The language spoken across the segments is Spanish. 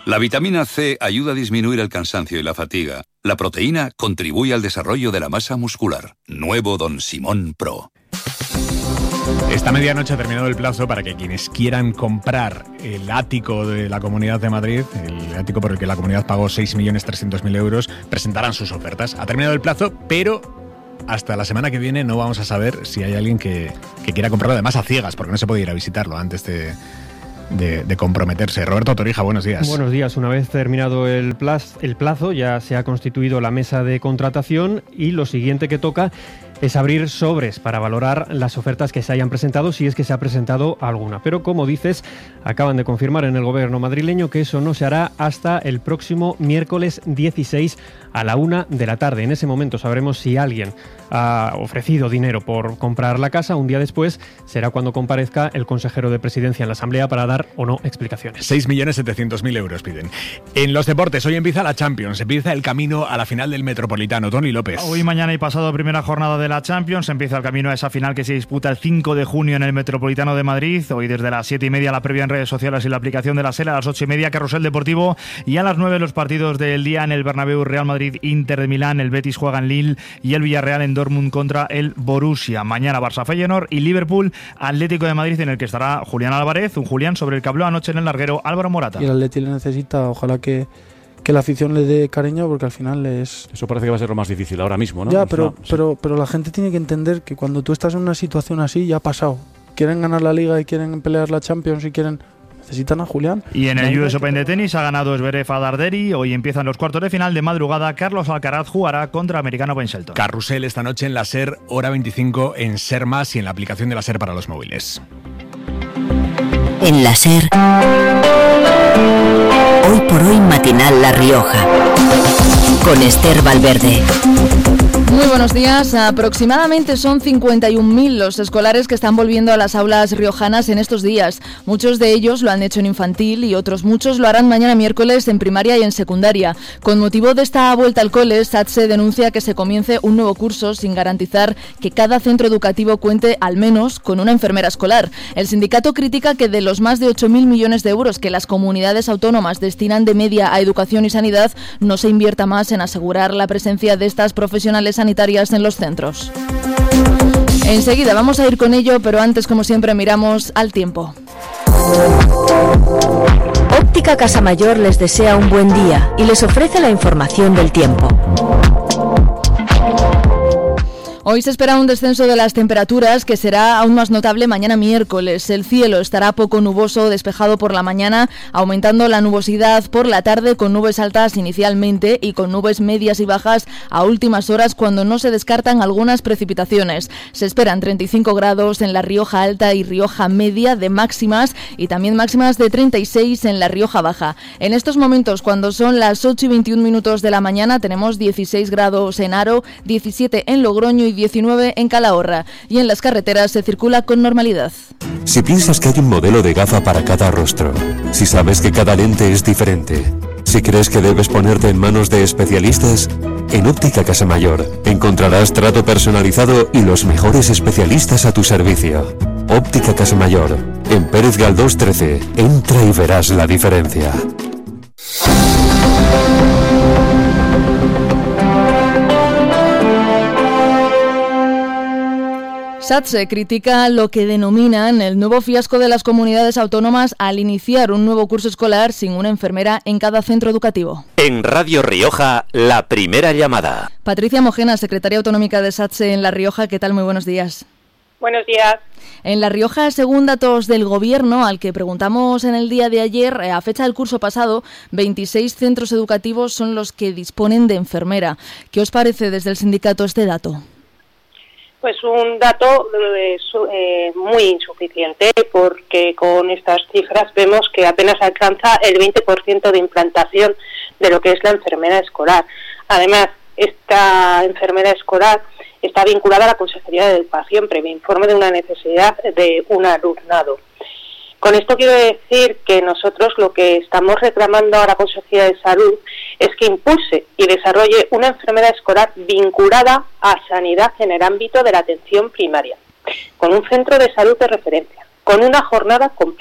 La vitamina C ayuda a disminuir el cansancio y la fatiga. La proteína contribuye al desarrollo de la masa muscular. Nuevo Don Simón Pro. Esta medianoche ha terminado el plazo para que quienes quieran comprar el ático de la Comunidad de Madrid, el ático por el que la comunidad pagó 6.300.000 euros, presentarán sus ofertas. Ha terminado el plazo, pero hasta la semana que viene no vamos a saber si hay alguien que quiera comprarlo, además a ciegas, porque no se puede ir a visitarlo antes de comprometerse. Roberto Torija, buenos días. Buenos días. Una vez terminado el plazo, ya se ha constituido la mesa de contratación y lo siguiente que toca es abrir sobres para valorar las ofertas que se hayan presentado, si es que se ha presentado alguna. Pero, como dices, acaban de confirmar en el gobierno madrileño que eso no se hará hasta el próximo miércoles 16 a la 1 de la tarde. En ese momento sabremos si alguien ha ofrecido dinero por comprar la casa. Un día después será cuando comparezca el consejero de Presidencia en la Asamblea para dar o no explicaciones. 6.700.000 euros piden. En los deportes, hoy empieza la Champions, empieza el camino a la final del Metropolitano. Tony López. Hoy, mañana y pasado, primera jornada de la Champions, empieza el camino a esa final que se disputa el 5 de junio en el Metropolitano de Madrid. Hoy desde las 7:30 la previa en redes sociales y la aplicación de la SER, a las 8:30 Carrusel Deportivo y a las 9 los partidos del día en el Bernabéu: Real Madrid, Inter de Milán, el Betis juega en Lille y el Villarreal en Dortmund contra el Borussia. Mañana Barça Feyenoord y Liverpool Atlético de Madrid, en el que estará Julián Álvarez, un Julián sobre el que habló anoche en el larguero Álvaro Morata. Y el Atleti le necesita, ojalá que la afición le dé cariño, porque al final es... Eso parece que va a ser lo más difícil ahora mismo, ¿no? Ya, pero la gente tiene que entender que cuando tú estás en una situación así, ya ha pasado. Quieren ganar la Liga y quieren pelear la Champions y necesitan a Julián. Y en el US Open de tenis ha ganado Zverev a Darderi. Hoy empiezan los cuartos de final. De madrugada, Carlos Alcaraz jugará contra americano Ben Shelton. Carrusel esta noche en la SER, hora 25 en SER Más y en la aplicación de la SER para los móviles. En la SER, hoy por hoy matinal La Rioja, con Esther Valverde. Muy buenos días. Aproximadamente son 51.000 los escolares que están volviendo a las aulas riojanas en estos días. Muchos de ellos lo han hecho en infantil y otros muchos lo harán mañana miércoles en primaria y en secundaria. Con motivo de esta vuelta al cole, SATSE denuncia que se comience un nuevo curso sin garantizar que cada centro educativo cuente al menos con una enfermera escolar. El sindicato critica que de los más de 8.000 millones de euros que las comunidades autónomas destinan de media a educación y sanidad, no se invierta más en asegurar la presencia de estas profesionales sanitarias en los centros. Enseguida vamos a ir con ello, pero antes, como siempre, miramos al tiempo. Óptica Casa Mayor les desea un buen día y les ofrece la información del tiempo. Hoy se espera un descenso de las temperaturas que será aún más notable mañana miércoles. El cielo estará poco nuboso, despejado por la mañana, aumentando la nubosidad por la tarde con nubes altas inicialmente y con nubes medias y bajas a últimas horas cuando no se descartan algunas precipitaciones. Se esperan 35 grados en la Rioja Alta y Rioja Media de máximas y también máximas de 36 en la Rioja Baja. En estos momentos, cuando son las 8:21 de la mañana, tenemos 16 grados en Haro, 17 en Logroño y 19 en Calahorra, y en las carreteras se circula con normalidad. Si piensas que hay un modelo de gafa para cada rostro, si sabes que cada lente es diferente, si crees que debes ponerte en manos de especialistas, en Óptica Casa Mayor encontrarás trato personalizado y los mejores especialistas a tu servicio. Óptica Casa Mayor, en Pérez Galdós 13. Entra y verás la diferencia. SATSE critica lo que denominan el nuevo fiasco de las comunidades autónomas al iniciar un nuevo curso escolar sin una enfermera en cada centro educativo. En Radio Rioja, la primera llamada. Patricia Mojena, secretaria autonómica de SATSE en La Rioja, ¿qué tal? Muy buenos días. Buenos días. En La Rioja, según datos del Gobierno, al que preguntamos en el día de ayer, a fecha del curso pasado, 26 centros educativos son los que disponen de enfermera. ¿Qué os parece desde el sindicato este dato? Pues un dato muy insuficiente, porque con estas cifras vemos que apenas alcanza el 20% de implantación de lo que es la enfermera escolar. Además, esta enfermera escolar está vinculada a la Consejería de Educación, previo informe de una necesidad de un alumnado. Con esto quiero decir que nosotros lo que estamos reclamando a la Consejería de Salud es que impulse y desarrolle una enfermera escolar vinculada a sanidad en el ámbito de la atención primaria, con un centro de salud de referencia, con una jornada completa,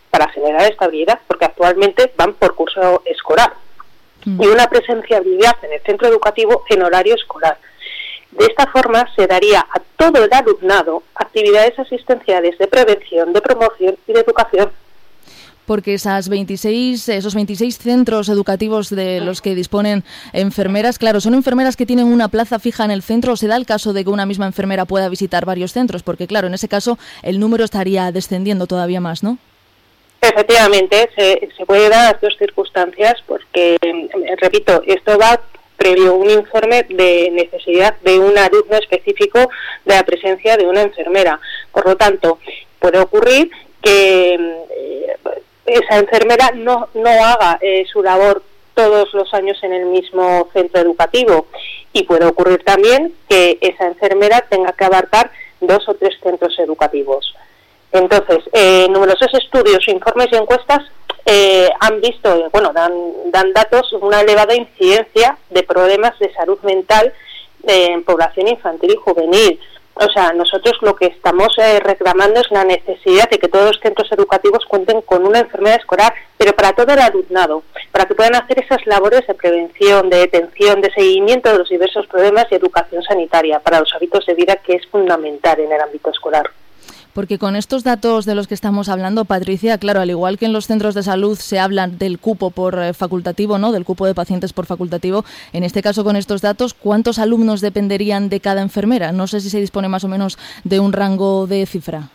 para generar estabilidad, porque actualmente van por curso escolar, y una presenciabilidad en el centro educativo en horario escolar. De esta forma se daría a todo el alumnado actividades asistenciales de prevención, de promoción y de educación. Porque esos 26 centros educativos de los que disponen enfermeras, claro, ¿son enfermeras que tienen una plaza fija en el centro o se da el caso de que una misma enfermera pueda visitar varios centros? Porque claro, en ese caso el número estaría descendiendo todavía más, ¿no? Efectivamente, se puede dar las dos circunstancias porque, repito, esto va previo un informe de necesidad de un alumno específico de la presencia de una enfermera. Por lo tanto, puede ocurrir que esa enfermera no haga su labor todos los años en el mismo centro educativo, y puede ocurrir también que esa enfermera tenga que abarcar 2 o 3 centros educativos. Entonces, numerosos estudios, informes y encuestas han visto, dan datos de una elevada incidencia de problemas de salud mental en población infantil y juvenil. O sea, nosotros lo que estamos reclamando es la necesidad de que todos los centros educativos cuenten con una enfermera escolar, pero para todo el alumnado, para que puedan hacer esas labores de prevención, de detención, de seguimiento de los diversos problemas y educación sanitaria para los hábitos de vida, que es fundamental en el ámbito escolar. Porque con estos datos de los que estamos hablando, Patricia, claro, al igual que en los centros de salud se habla del cupo por facultativo, ¿no?, del cupo de pacientes por facultativo, en este caso con estos datos, ¿cuántos alumnos dependerían de cada enfermera? No sé si se dispone más o menos de un rango de cifra.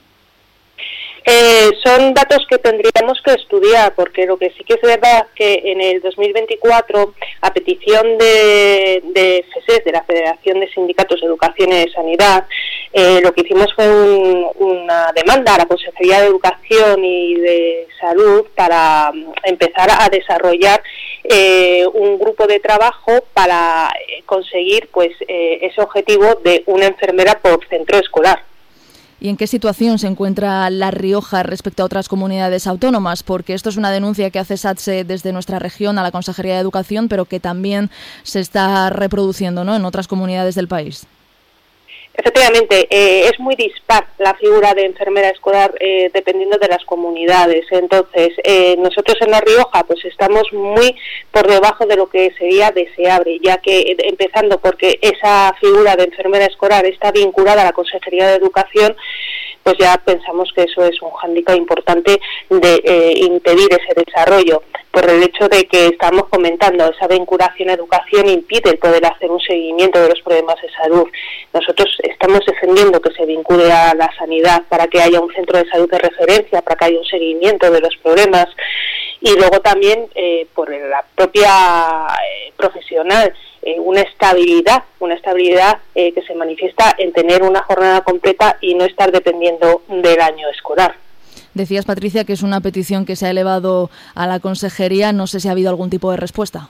Son datos que tendríamos que estudiar, porque lo que sí que es verdad que en el 2024, a petición de FESES, de la Federación de Sindicatos de Educación y de Sanidad, lo que hicimos fue una demanda a la Consejería de Educación y de Salud para empezar a desarrollar un grupo de trabajo para conseguir ese objetivo de una enfermera por centro escolar. ¿Y en qué situación se encuentra La Rioja respecto a otras comunidades autónomas? Porque esto es una denuncia que hace SATSE desde nuestra región a la Consejería de Educación, pero que también se está reproduciendo, ¿no?, en otras comunidades del país. Efectivamente, es muy dispar la figura de enfermera escolar dependiendo de las comunidades. Entonces, nosotros en La Rioja pues estamos muy por debajo de lo que sería deseable, ya que empezando porque esa figura de enfermera escolar está vinculada a la Consejería de Educación, pues ya pensamos que eso es un hándicap importante de impedir ese desarrollo. Por el hecho de que estamos comentando, esa vinculación a educación impide el poder hacer un seguimiento de los problemas de salud. Nosotros estamos defendiendo que se vincule a la sanidad para que haya un centro de salud de referencia, para que haya un seguimiento de los problemas, y luego también por la propia profesional, una estabilidad que se manifiesta en tener una jornada completa y no estar dependiendo del año escolar. Decías, Patricia, que es una petición que se ha elevado a la Consejería. No sé si ha habido algún tipo de respuesta.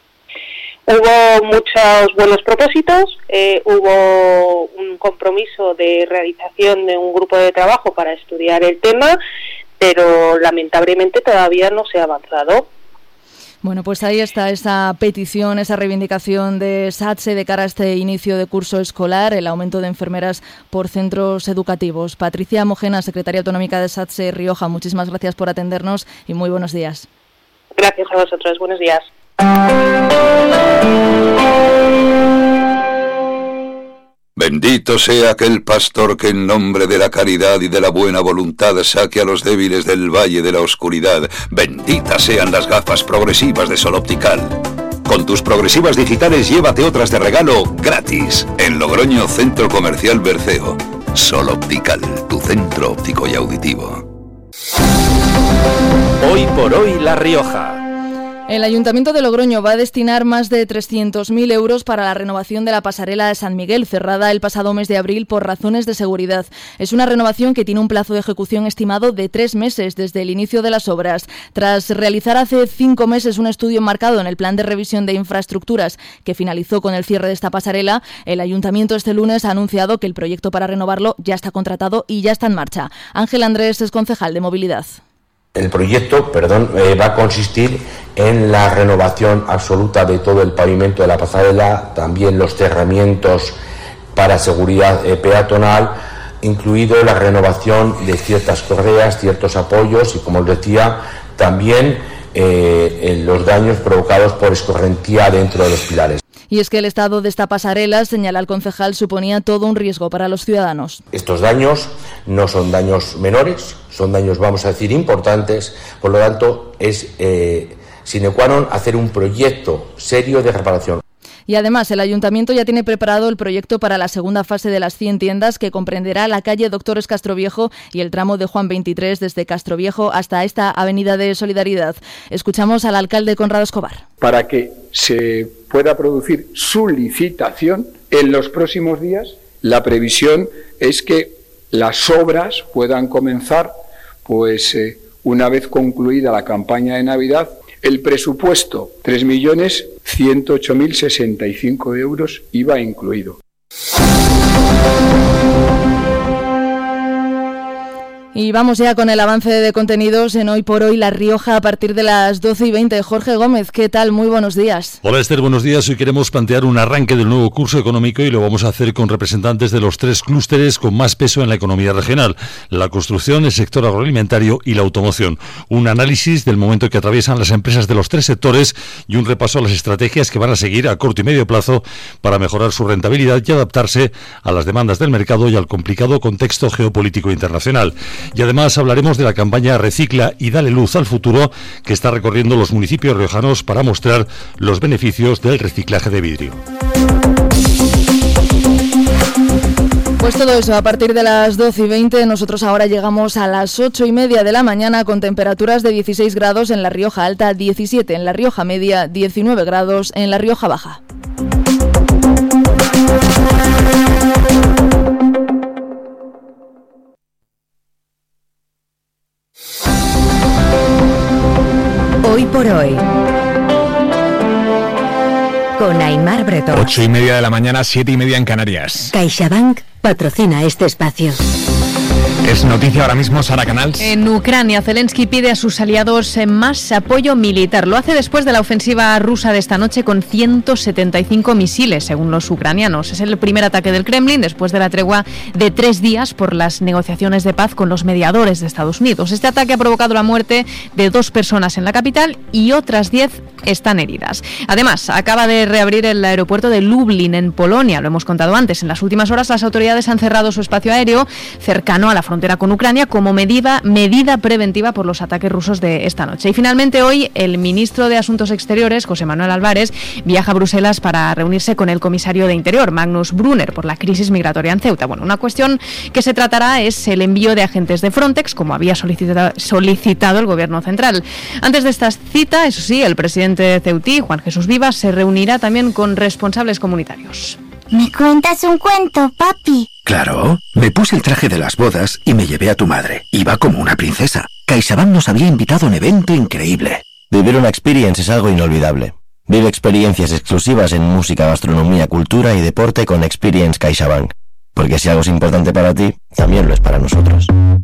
Hubo muchos buenos propósitos, hubo un compromiso de realización de un grupo de trabajo para estudiar el tema, pero lamentablemente todavía no se ha avanzado. Bueno, pues ahí está esa petición, esa reivindicación de SATSE de cara a este inicio de curso escolar, el aumento de enfermeras por centros educativos. Patricia Mojena, secretaria autonómica de SATSE Rioja, muchísimas gracias por atendernos y muy buenos días. Gracias a vosotros, buenos días. Bendito sea aquel pastor que en nombre de la caridad y de la buena voluntad saque a los débiles del valle de la oscuridad. Benditas sean las gafas progresivas de Sol Optical. Con tus progresivas digitales llévate otras de regalo gratis. En Logroño, Centro Comercial Berceo. Sol Optical, tu centro óptico y auditivo. Hoy por hoy La Rioja. El Ayuntamiento de Logroño va a destinar más de 300.000 euros para la renovación de la pasarela de San Miguel, cerrada el pasado mes de abril por razones de seguridad. Es una renovación que tiene un plazo de ejecución estimado de 3 meses desde el inicio de las obras. Tras realizar hace 5 meses un estudio enmarcado en el Plan de Revisión de Infraestructuras que finalizó con el cierre de esta pasarela, el Ayuntamiento este lunes ha anunciado que el proyecto para renovarlo ya está contratado y ya está en marcha. Ángel Andrés es concejal de Movilidad. El proyecto, va a consistir en la renovación absoluta de todo el pavimento de la pasarela, también los cerramientos para seguridad peatonal, incluido la renovación de ciertas correas, ciertos apoyos y, como os decía, también los daños provocados por escorrentía dentro de los pilares. Y es que el estado de esta pasarela, señala el concejal, suponía todo un riesgo para los ciudadanos. Estos daños no son daños menores, son daños, vamos a decir, importantes. Por lo tanto, es sine qua non hacer un proyecto serio de reparación. Y además, el Ayuntamiento ya tiene preparado el proyecto para la segunda fase de las 100 tiendas, que comprenderá la calle Doctores Castroviejo y el tramo de Juan 23 desde Castroviejo hasta esta Avenida de Solidaridad. Escuchamos al alcalde Conrado Escobar. Para que se pueda producir su licitación en los próximos días, la previsión es que las obras puedan comenzar una vez concluida la campaña de Navidad. El presupuesto, 3.108.065 euros, IVA incluido. Y vamos ya con el avance de contenidos en Hoy por Hoy La Rioja a partir de las 12:20. Jorge Gómez, ¿qué tal? Muy buenos días. Hola Esther, buenos días. Hoy queremos plantear un arranque del nuevo curso económico y lo vamos a hacer con representantes de los 3 clústeres con más peso en la economía regional: la construcción, el sector agroalimentario y la automoción. Un análisis del momento que atraviesan las empresas de los 3 sectores y un repaso a las estrategias que van a seguir a corto y medio plazo para mejorar su rentabilidad y adaptarse a las demandas del mercado y al complicado contexto geopolítico internacional. Y además hablaremos de la campaña Recicla y Dale Luz al Futuro, que está recorriendo los municipios riojanos para mostrar los beneficios del reciclaje de vidrio. Pues todo eso a partir de las 12:20. Nosotros ahora llegamos a las 8:30 de la mañana con temperaturas de 16 grados en La Rioja Alta, 17 en La Rioja Media, 19 grados en La Rioja Baja. Hoy por hoy, con Aimar Bretón. 8:30 de la mañana, 7:30 en Canarias. CaixaBank patrocina este espacio. Es noticia ahora mismo, Sara Canals. En Ucrania, Zelensky pide a sus aliados más apoyo militar. Lo hace después de la ofensiva rusa de esta noche con 175 misiles, según los ucranianos. Es el primer ataque del Kremlin después de la tregua de 3 días por las negociaciones de paz con los mediadores de Estados Unidos. Este ataque ha provocado la muerte de 2 personas en la capital y otras 10 están heridas. Además, acaba de reabrir el aeropuerto de Lublin, en Polonia. Lo hemos contado antes. En las últimas horas, las autoridades han cerrado su espacio aéreo cercano a la frontera con Ucrania como medida preventiva por los ataques rusos de esta noche. Y finalmente hoy el ministro de Asuntos Exteriores, José Manuel Álvarez, viaja a Bruselas para reunirse con el comisario de Interior, Magnus Brunner, por la crisis migratoria en Ceuta. Bueno, una cuestión que se tratará es el envío de agentes de Frontex, como había solicitado el gobierno central. Antes de esta cita, eso sí, el presidente ceutí, Juan Jesús Vivas, se reunirá también con responsables comunitarios. ¿Me cuentas un cuento, papi? Claro, me puse el traje de las bodas y me llevé a tu madre. Iba como una princesa. CaixaBank nos había invitado a un evento increíble. Vivir una experience es algo inolvidable. Vive experiencias exclusivas en música, gastronomía, cultura y deporte con Experience CaixaBank. Porque si algo es importante para ti, también lo es para nosotros.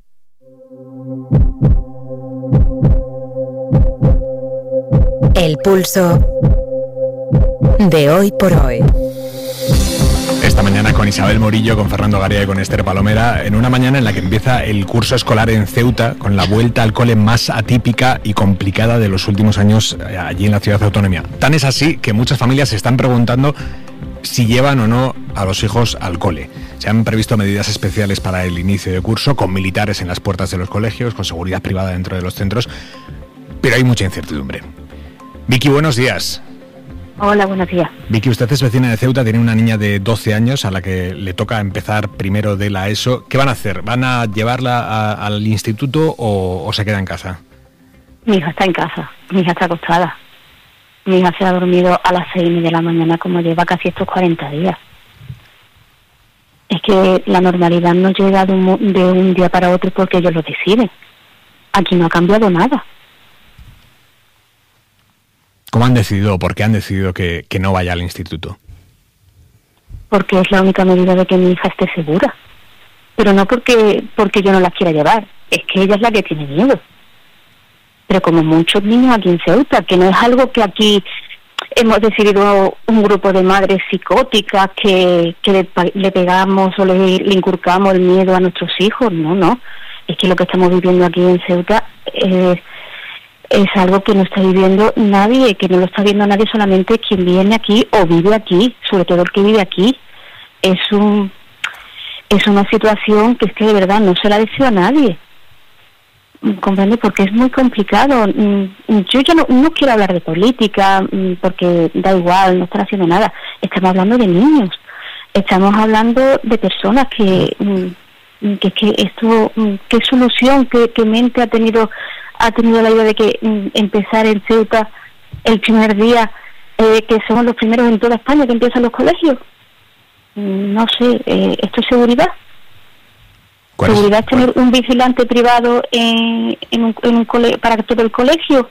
El pulso de Hoy por Hoy. Esta mañana con Isabel Morillo, con Fernando Garía y con Esther Palomera, en una mañana en la que empieza el curso escolar en Ceuta, con la vuelta al cole más atípica y complicada de los últimos años allí en la ciudad autónoma. Tan es así que muchas familias se están preguntando si llevan o no a los hijos al cole. Se han previsto medidas especiales para el inicio de curso, con militares en las puertas de los colegios, con seguridad privada dentro de los centros, pero hay mucha incertidumbre. Vicky, buenos días. Hola, buenos días. Vicky, usted es vecina de Ceuta, tiene una niña de 12 años a la que le toca empezar primero de la ESO. ¿Qué van a hacer? ¿Van a llevarla al instituto o se queda en casa? Mi hija está en casa, mi hija está acostada. Mi hija se ha dormido a las 6:30 de la mañana, como lleva casi estos 40 días. Es que la normalidad no llega de un día para otro porque ellos lo deciden. Aquí no ha cambiado nada. ¿Cómo han decidido, por qué han decidido que no vaya al instituto? Porque es la única medida de que mi hija esté segura. Pero no porque yo no la quiera llevar, es que ella es la que tiene miedo. Pero como muchos niños aquí en Ceuta, que no es algo que aquí hemos decidido un grupo de madres psicóticas que le pegamos o le inculcamos el miedo a nuestros hijos. No, es que lo que estamos viviendo aquí en Ceuta es algo que no está viviendo nadie, que no lo está viendo nadie, solamente quien viene aquí o vive aquí, sobre todo el que vive aquí. Es una situación que es que de verdad no se la deseo a nadie. ¿Comprende? Porque es muy complicado. Yo ya no quiero hablar de política, porque da igual, no están haciendo nada. Estamos hablando de niños, estamos hablando de personas que esto, qué solución, qué mente ha tenido la idea de que empezar en Ceuta el primer día, que somos los primeros en toda España que empiezan los colegios. No sé, ¿esto es seguridad? ¿Seguridad es tener un vigilante privado en un para todo el colegio?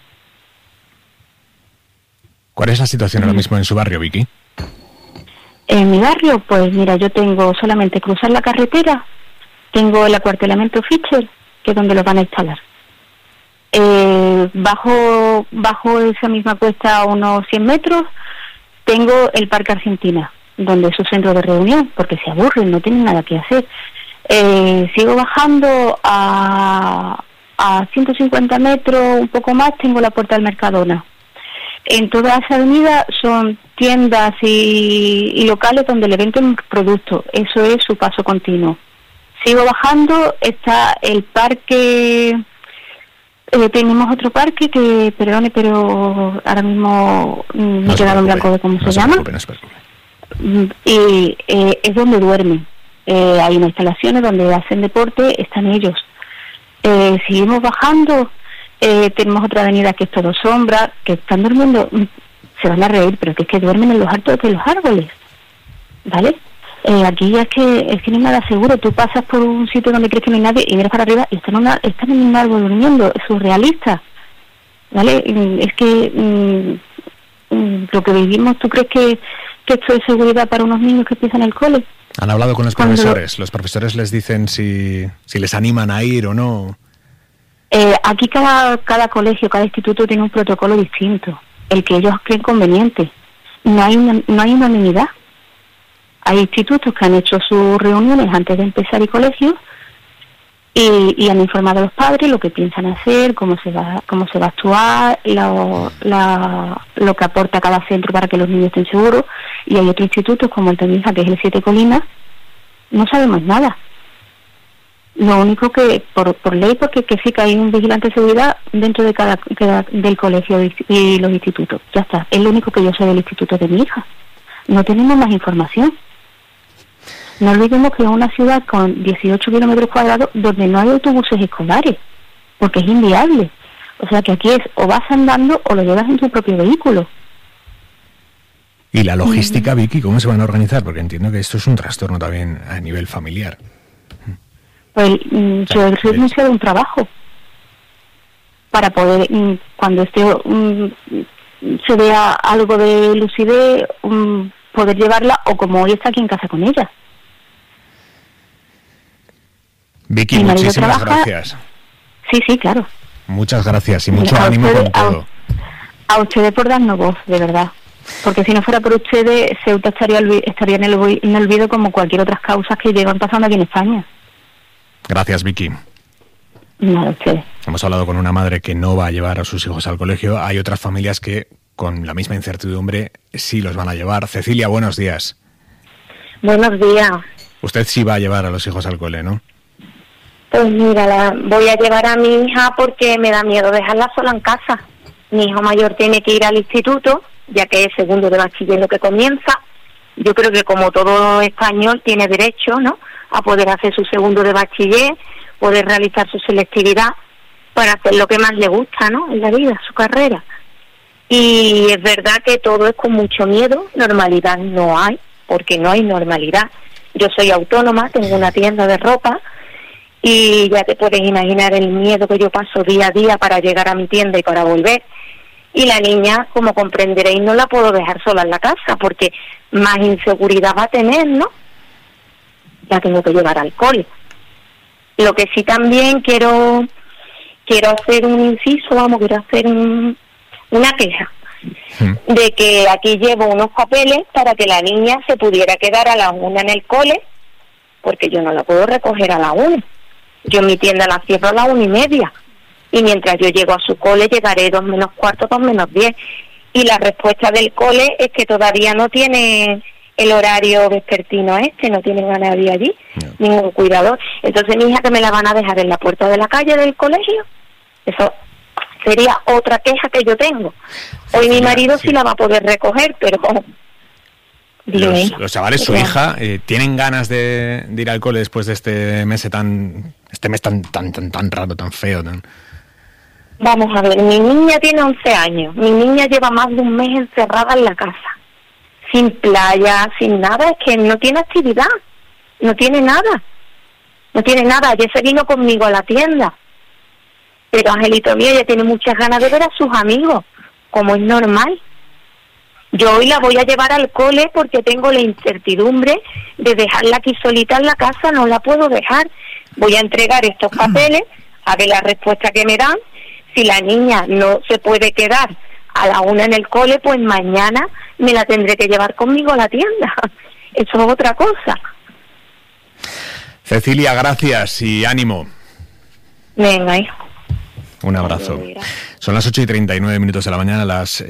¿Cuál es la situación ahora mismo en su barrio, Vicky? En mi barrio, pues mira, yo tengo solamente cruzar la carretera, tengo el acuartelamiento Fischer, que es donde lo van a instalar. Bajo esa misma cuesta a unos 100 metros, tengo el Parque Argentina, donde es su centro de reunión, porque se aburren, no tienen nada que hacer. Sigo bajando a 150 metros, un poco más, tengo la Puerta del Mercadona. En toda esa avenida son tiendas y locales donde le venden productos. Eso es su paso continuo. Sigo bajando, está el parque. Tenemos otro parque que, perdone, pero ahora mismo me he quedado en blanco de cómo se llama. Y es donde duermen. Hay unas instalaciones donde hacen deporte, están ellos. Seguimos bajando, tenemos otra avenida que es todo sombra, que están durmiendo, se van a reír, pero que es que duermen en los altos de los árboles, ¿vale? Aquí es que no hay nada seguro. Tú pasas por un sitio donde crees que no hay nadie y miras para arriba y están en un árbol durmiendo, es surrealista, ¿vale? Es que lo que vivimos, ¿tú crees que esto es seguridad para unos niños que empiezan el cole? ¿Han hablado con los profesores? ¿Los profesores les dicen si les animan a ir o no? Aquí cada colegio, cada instituto tiene un protocolo distinto, el que ellos creen conveniente. No hay unanimidad. Hay institutos que han hecho sus reuniones antes de empezar el colegio y han informado a los padres lo que piensan hacer, cómo se va a actuar, lo que aporta cada centro para que los niños estén seguros. Y hay otros institutos como el de mi hija, que es el 7 Colinas, no sabemos nada. Lo único que por ley, porque sí que hay un vigilante de seguridad dentro de cada del colegio y los institutos. Ya está, es lo único que yo sé del instituto de mi hija. No tenemos más información. No olvidemos que es una ciudad con 18 kilómetros cuadrados donde no hay autobuses escolares, porque es inviable. O sea que aquí es o vas andando o lo llevas en tu propio vehículo. ¿Y la logística, Vicky, cómo se van a organizar? Porque entiendo que esto es un trastorno también a nivel familiar. Pues yo he renunciado a un trabajo para poder, cuando se vea algo de lucidez, poder llevarla, o como hoy está aquí en casa con ella. Vicky, muchísimas gracias. Sí, claro. Muchas gracias y mucho ánimo con todo. A ustedes por darnos voz, de verdad. Porque si no fuera por ustedes, Ceuta estaría en el olvido como cualquier otras causas que llevan pasando aquí en España. Gracias, Vicky. Nada, ustedes. Hemos hablado con una madre que no va a llevar a sus hijos al colegio. Hay otras familias que, con la misma incertidumbre, sí los van a llevar. Cecilia, buenos días. Buenos días. Usted sí va a llevar a los hijos al cole, ¿no? Pues mira, voy a llevar a mi hija porque me da miedo dejarla sola en casa. Mi hijo mayor tiene que ir al instituto, ya que es segundo de bachiller lo que comienza. Yo creo que como todo español tiene derecho, ¿no?, a poder hacer su segundo de bachiller, poder realizar su selectividad para hacer lo que más le gusta, ¿no?, en la vida, su carrera. Y es verdad que todo es con mucho miedo, normalidad no hay, porque no hay normalidad. Yo soy autónoma, tengo una tienda de ropa y ya te puedes imaginar el miedo que yo paso día a día para llegar a mi tienda y para volver. Y la niña, como comprenderéis, no la puedo dejar sola en la casa porque más inseguridad va a tener, ¿no? La tengo que llevar al cole. Lo que sí también quiero hacer un inciso, quiero hacer una queja. de que aquí llevo unos papeles para que la niña se pudiera quedar a las 1 en el cole, porque yo no la puedo recoger a la 1. Yo mi tienda la cierro a las 1:30, y mientras yo llego a su cole llegaré 2 menos cuarto, 2 menos 10. Y la respuesta del cole es que todavía no tiene el horario vespertino no tienen a nadie allí, ningún cuidador. Entonces mi hija, que me la van a dejar en la puerta de la calle del colegio, eso sería otra queja que yo tengo. Hoy mi marido sí la va a poder recoger, pero... Los chavales, su hija, ¿tienen ganas de ir al cole después de este mes tan raro, tan feo? Vamos a ver, mi niña tiene 11 años. Mi niña lleva más de un mes encerrada en la casa, sin playa, sin nada. Es que no tiene actividad, no tiene nada. Ayer se vino conmigo a la tienda, pero Angelito mío, ella tiene muchas ganas de ver a sus amigos, como es normal. Yo hoy la voy a llevar al cole porque tengo la incertidumbre de dejarla aquí solita en la casa, no la puedo dejar. Voy a entregar estos papeles, a ver la respuesta que me dan. Si la niña no se puede quedar a la 1 en el cole, pues mañana me la tendré que llevar conmigo a la tienda. Eso es otra cosa. Cecilia, gracias y ánimo. Venga, hijo. Un abrazo. Son las 8:39 de la mañana, las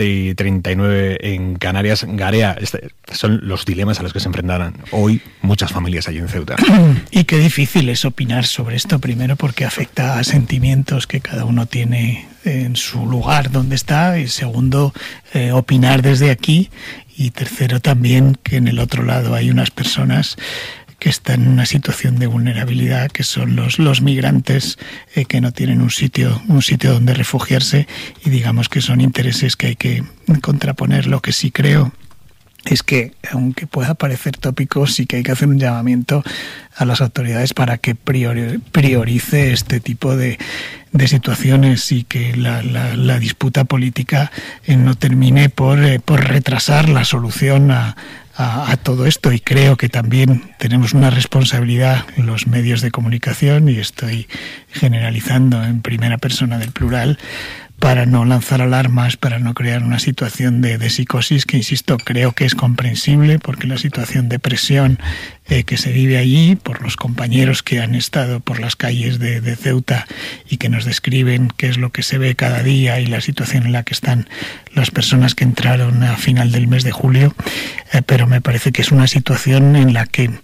7:39 en Canarias. Garea, son los dilemas a los que se enfrentarán hoy muchas familias allí en Ceuta. Y qué difícil es opinar sobre esto, primero porque afecta a sentimientos que cada uno tiene en su lugar donde está, y segundo, opinar desde aquí, y tercero también que en el otro lado hay unas personas que están en una situación de vulnerabilidad, que son los migrantes que no tienen un sitio donde refugiarse, y digamos que son intereses que hay que contraponer. Lo que sí creo es que, aunque pueda parecer tópico, sí que hay que hacer un llamamiento a las autoridades para que priorice este tipo de situaciones, y que la disputa política no termine por retrasar la solución a todo esto. Y creo que también tenemos una responsabilidad en los medios de comunicación, y estoy generalizando en primera persona del plural, para no lanzar alarmas, para no crear una situación de psicosis, que, insisto, creo que es comprensible, porque la situación de presión que se vive allí, por los compañeros que han estado por las calles de Ceuta y que nos describen qué es lo que se ve cada día y la situación en la que están las personas que entraron a final del mes de julio, pero me parece que es una situación en la que,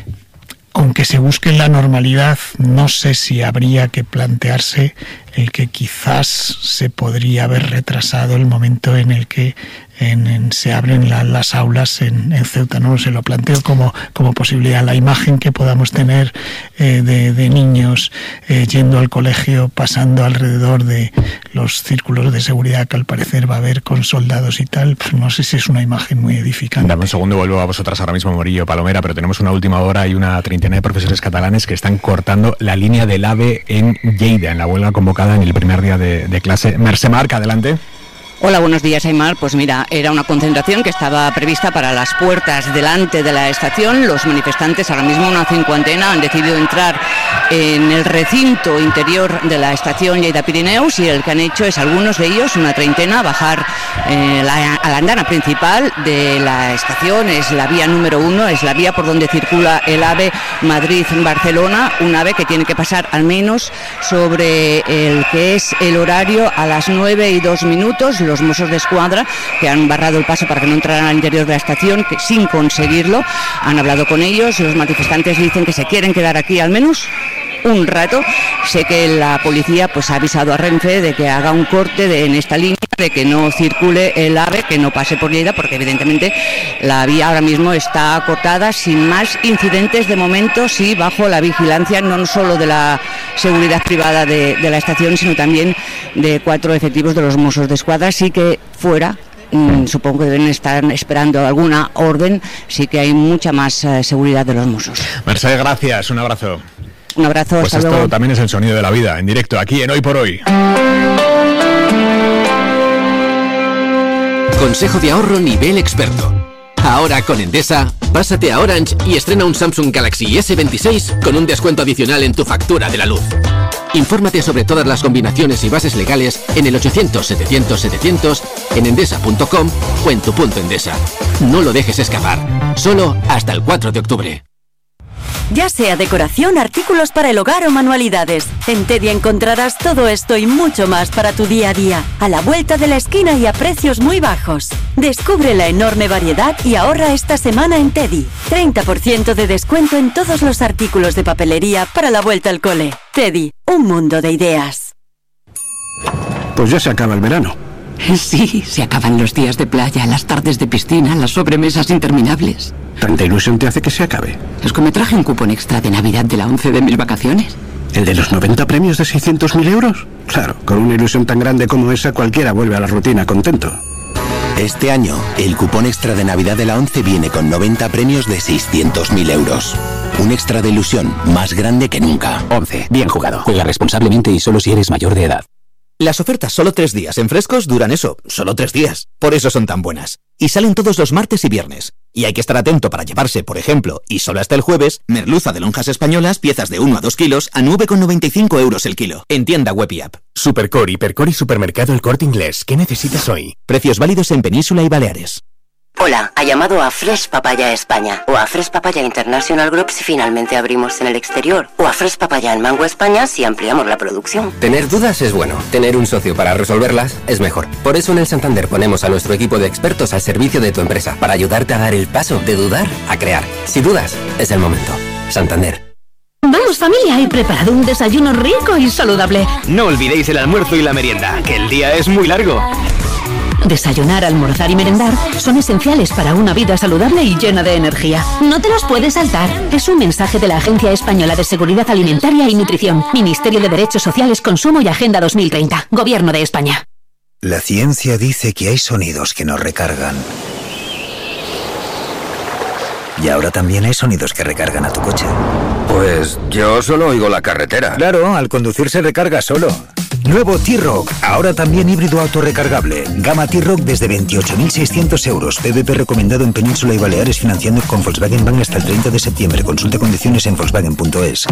aunque se busque la normalidad, no sé si habría que plantearse el que quizás se podría haber retrasado el momento en el que se abren las aulas en Ceuta. No se lo planteo como posibilidad. La imagen que podamos tener de niños yendo al colegio, pasando alrededor de los círculos de seguridad que al parecer va a haber con soldados y tal, pues no sé si es una imagen muy edificante. Dame un segundo, vuelvo a vosotras ahora mismo, Morillo, Palomera, pero tenemos una última hora y una treintena de profesores catalanes que están cortando la línea del AVE en Lleida, en la huelga convocada en el primer día de clase. Mercè Marc, adelante. Hola, buenos días, Aymar. Pues mira, era una concentración que estaba prevista para las puertas delante de la estación. Los manifestantes, ahora mismo una cincuentena, han decidido entrar en el recinto interior de la estación Lleida Pirineus, y el que han hecho es, algunos de ellos, una treintena, bajar a la andana principal de la estación. Es la vía número 1, es la vía por donde circula el AVE Madrid-Barcelona, un AVE que tiene que pasar al menos sobre el que es el horario a las 9:02. Los Mossos d'Esquadra, que han barrado el paso para que no entraran al interior de la estación, que sin conseguirlo, han hablado con ellos. Los manifestantes dicen que se quieren quedar aquí al menos un rato. Sé que la policía pues ha avisado a Renfe de que haga un corte en esta línea, de que no circule el AVE, que no pase por Lleida, porque evidentemente la vía ahora mismo está cortada, sin más incidentes de momento, sí, bajo la vigilancia no solo de la seguridad privada de la estación, sino también de 4 efectivos de los Mossos d'Esquadra. Sí que fuera, supongo que deben estar esperando alguna orden, sí que hay mucha más seguridad de los Mossos. Mercè, gracias, un abrazo. Un abrazo, pues hasta esto luego. También es el sonido de la vida, en directo, aquí en Hoy por Hoy. Consejo de ahorro nivel experto. Ahora con Endesa, pásate a Orange y estrena un Samsung Galaxy S26 con un descuento adicional en tu factura de la luz. Infórmate sobre todas las combinaciones y bases legales en el 800-700-700, en endesa.com o en tu punto Endesa. No lo dejes escapar. Solo hasta el 4 de octubre. Ya sea decoración, artículos para el hogar o manualidades, en Teddy encontrarás todo esto y mucho más para tu día a día, a la vuelta de la esquina y a precios muy bajos. Descubre la enorme variedad y ahorra esta semana en Teddy. 30% de descuento en todos los artículos de papelería para la vuelta al cole. Teddy, un mundo de ideas. Pues ya se acaba el verano. Sí, se acaban los días de playa, las tardes de piscina, las sobremesas interminables. ¿Tanta ilusión te hace que se acabe? Es que me traje un cupón extra de Navidad de la 11 de mis vacaciones. ¿El de los 90 premios de 600.000 euros? Claro, con una ilusión tan grande como esa cualquiera vuelve a la rutina contento. Este año, el cupón extra de Navidad de la 11 viene con 90 premios de 600.000 euros. Un extra de ilusión más grande que nunca. 11. Bien jugado. Juega responsablemente y solo si eres mayor de edad. Las ofertas solo 3 días en Frescos duran eso, solo 3 días. Por eso son tan buenas. Y salen todos los martes y viernes. Y hay que estar atento para llevarse, por ejemplo, y solo hasta el jueves, merluza de lonjas españolas, piezas de 1 a 2 kilos, a 9,95 euros el kilo. En tienda web y app. Supercore, Hipercore y Supermercado El Corte Inglés. ¿Qué necesitas hoy? Precios válidos en Península y Baleares. Hola, ha llamado a Fresh Papaya España o a Fresh Papaya International Group si finalmente abrimos en el exterior o a Fresh Papaya en Mango España si ampliamos la producción. Tener dudas es bueno, tener un socio para resolverlas es mejor. Por eso en el Santander ponemos a nuestro equipo de expertos al servicio de tu empresa para ayudarte a dar el paso de dudar a crear. Si dudas, es el momento. Santander. Vamos familia, he preparado un desayuno rico y saludable. No olvidéis el almuerzo y la merienda, que el día es muy largo. Desayunar, almorzar y merendar son esenciales para una vida saludable y llena de energía. No te los puedes saltar. Es un mensaje de la Agencia Española de Seguridad Alimentaria y Nutrición, Ministerio de Derechos Sociales, Consumo y Agenda 2030, Gobierno de España. La ciencia dice que hay sonidos que nos recargan. Y ahora también hay sonidos que recargan a tu coche. Pues yo solo oigo la carretera. Claro, al conducir se recarga solo. Nuevo T-Roc, ahora también híbrido autorrecargable. Gama T-Roc desde 28.600 euros. PVP recomendado en Península y Baleares, financiando con Volkswagen Bank hasta el 30 de septiembre. Consulta condiciones en Volkswagen.es.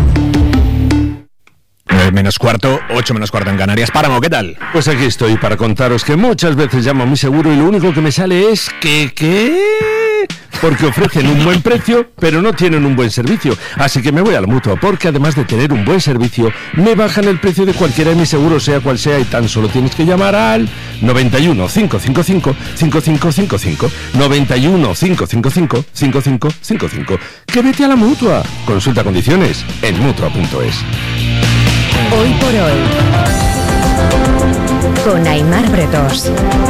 9 menos cuarto, 8 menos cuarto en Canarias. Páramo, ¿qué tal? Pues aquí estoy para contaros que muchas veces llamo a mi seguro y lo único que me sale es porque ofrecen un buen precio, pero no tienen un buen servicio. Así que me voy a la Mutua, porque además de tener un buen servicio, me bajan el precio de cualquiera de mis seguros, sea cual sea, y tan solo tienes que llamar al 91 555 5555. 91 555 5555. Que vete a la Mutua. Consulta condiciones en Mutua.es. Hoy por hoy, con Aimar Bretos.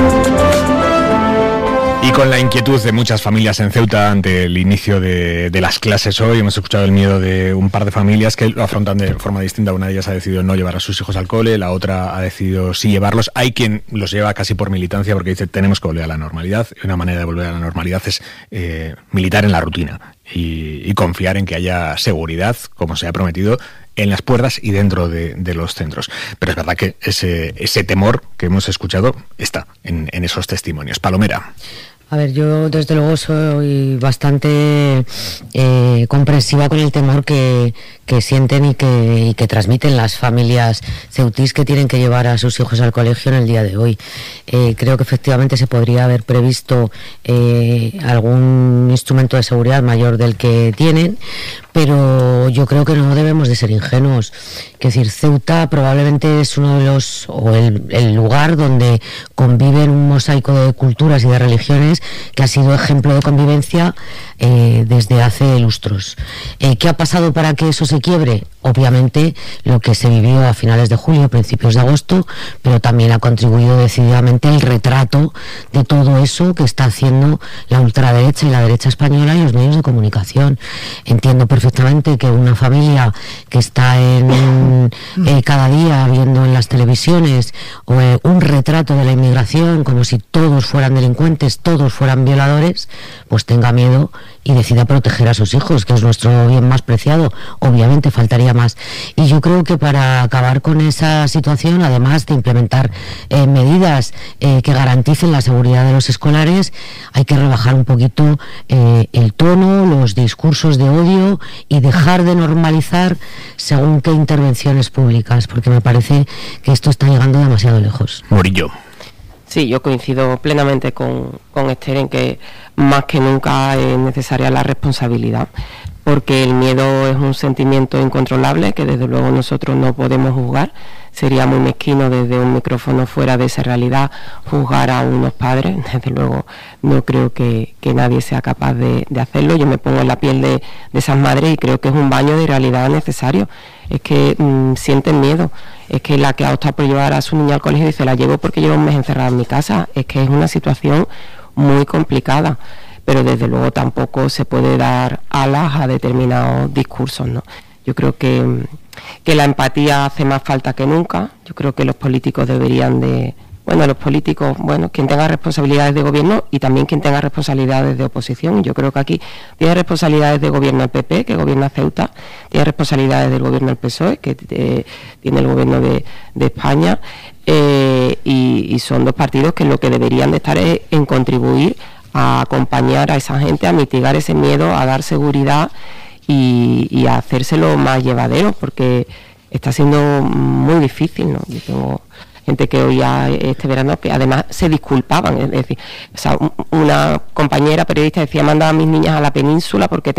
Y con la inquietud de muchas familias en Ceuta ante el inicio de las clases hoy, hemos escuchado el miedo de un par de familias que lo afrontan de forma distinta. Una de ellas ha decidido no llevar a sus hijos al cole, la otra ha decidido sí llevarlos. Hay quien los lleva casi por militancia porque dice tenemos que volver a la normalidad. Y una manera de volver a la normalidad es militar en la rutina y confiar en que haya seguridad, como se ha prometido, en las puertas y dentro de los centros. Pero es verdad que ese temor que hemos escuchado está en esos testimonios. Palomera. A ver, yo desde luego soy bastante comprensiva con el temor que sienten y que transmiten las familias ceutís que tienen que llevar a sus hijos al colegio en el día de hoy. Creo que efectivamente se podría haber previsto algún instrumento de seguridad mayor del que tienen, pero yo creo que no debemos de ser ingenuos. Es decir, Ceuta probablemente es uno de los, o el lugar donde conviven un mosaico de culturas y de religiones que ha sido ejemplo de convivencia desde hace lustros. ¿Qué ha pasado para que eso se quiebre? Obviamente lo que se vivió a finales de julio, principios de agosto, pero también ha contribuido decididamente el retrato de todo eso que está haciendo la ultraderecha y la derecha española y los medios de comunicación. Entiendo perfectamente que una familia que está cada día viendo en las televisiones un retrato de la inmigración como si todos fueran delincuentes, todos fueran violadores, pues tenga miedo y decida proteger a sus hijos, que es nuestro bien más preciado. Obviamente faltaría más. Y yo creo que para acabar con esa situación, además de implementar medidas que garanticen la seguridad de los escolares, hay que rebajar un poquito el tono, los discursos de odio y dejar de normalizar según qué intervenciones públicas, porque me parece que esto está llegando demasiado lejos. Murillo. Sí, yo coincido plenamente con Esther en que más que nunca es necesaria la responsabilidad, porque el miedo es un sentimiento incontrolable que desde luego nosotros no podemos juzgar. Sería muy mezquino desde un micrófono fuera de esa realidad juzgar a unos padres. Desde luego no creo que nadie sea capaz de hacerlo. Yo me pongo en la piel de esas madres y creo que es un baño de realidad necesario. Es que sienten miedo. Es que la que ha optado por llevar a su niña al colegio dice, la llevo porque llevo un mes encerrada en mi casa. Es que es una situación muy complicada, pero desde luego tampoco se puede dar alas a determinados discursos, ¿no? Yo creo que la empatía hace más falta que nunca. Yo creo que los políticos deberían de... quien tenga responsabilidades de gobierno y también quien tenga responsabilidades de oposición. Yo creo que aquí tiene responsabilidades de gobierno el PP, que gobierna Ceuta, tiene responsabilidades del gobierno del PSOE, que tiene el gobierno de España, y son dos partidos que lo que deberían de estar es en contribuir a acompañar a esa gente, a mitigar ese miedo, a dar seguridad y a hacérselo más llevadero, porque está siendo muy difícil, ¿no? Yo tengo gente que oía este verano que además se disculpaban, es decir, una compañera periodista decía, manda a mis niñas a la península porque